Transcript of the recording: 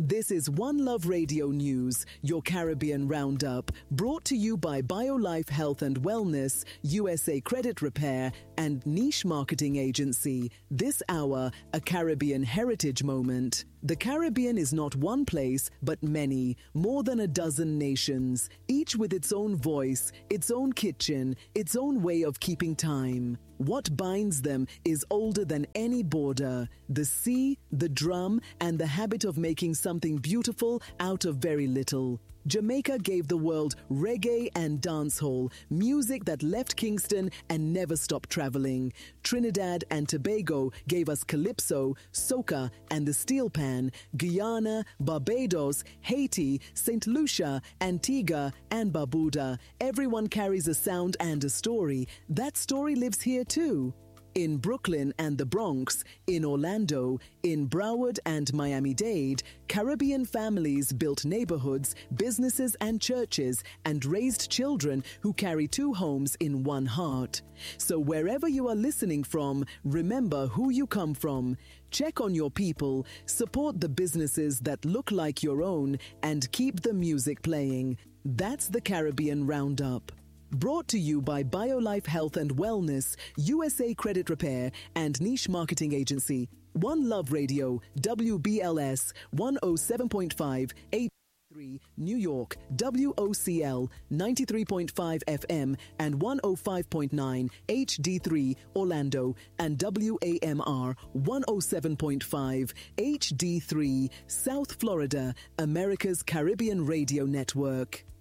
This is One Love Radio News, your Caribbean roundup, brought to you by BioLife Health and Wellness, USA Credit Repair, and Niche Marketing Agency. This hour, a Caribbean heritage moment. The Caribbean is not one place, but many, more than a dozen nations, each with its own voice, its own kitchen, its own way of keeping time. What binds them is older than any border: the sea, the drum, and the habit of making something beautiful out of very little. Jamaica gave the world reggae and dancehall, music that left Kingston and never stopped traveling. Trinidad and Tobago gave us calypso, soca, and the steel pan. Guyana, Barbados, Haiti, St. Lucia, Antigua, and Barbuda. Everyone carries a sound and a story. That story lives here too. In Brooklyn and the Bronx, in Orlando, in Broward and Miami-Dade, Caribbean families built neighborhoods, businesses, and churches, and raised children who carry two homes in one heart. So wherever you are listening from, remember who you come from. Check on your people, support the businesses that look like your own, and keep the music playing. That's the Caribbean Roundup. Brought to you by BioLife Health and Wellness, USA Credit Repair, and Niche Marketing Agency. One Love Radio, WBLS 107.5 83 New York, WOCL 93.5 FM and 105.9 HD3 Orlando, and WAMR 107.5 HD3 South Florida, America's Caribbean Radio Network.